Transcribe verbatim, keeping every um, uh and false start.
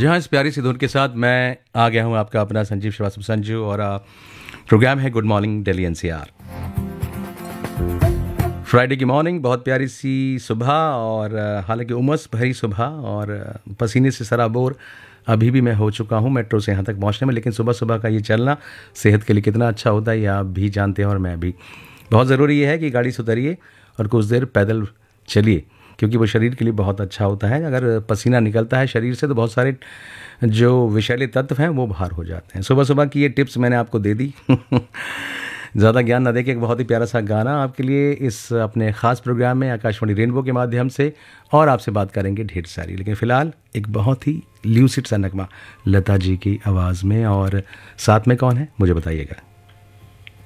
जी हाँ, इस प्यारी सी धुन के साथ मैं आ गया हूँ आपका अपना संजीव श्रीवास्तव संजू और आ, प्रोग्राम है good morning Delhi NCR. Friday की मॉर्निंग, बहुत प्यारी सी सुबह और आ, हालांकि उमस भरी सुबह और आ, पसीने से सराबोर अभी भी मैं हो चुका हूँ मेट्रो से यहाँ तक पहुँचने में, लेकिन सुबह सुबह का ये चलना सेहत के लिए कितना अच्छा होता है ये आप भी जानते हैं और मैं भी। बहुत ज़रूरी ये है कि गाड़ी से उतरिए और कुछ देर पैदल चलिए, क्योंकि वो शरीर के लिए बहुत अच्छा होता है। अगर पसीना निकलता है शरीर से तो बहुत सारे जो विषैले तत्व हैं वो बाहर हो जाते हैं। सुबह सुबह की ये टिप्स मैंने आपको दे दी। ज़्यादा ज्ञान ना दे के एक बहुत ही प्यारा सा गाना आपके लिए इस अपने ख़ास प्रोग्राम में आकाशवाणी रेनबो के माध्यम से, और आपसे बात करेंगे ढेर सारी। लेकिन फ़िलहाल एक बहुत ही ल्यूसिड सा नगमा लता जी की आवाज़ में, और साथ में कौन है मुझे बताइएगा।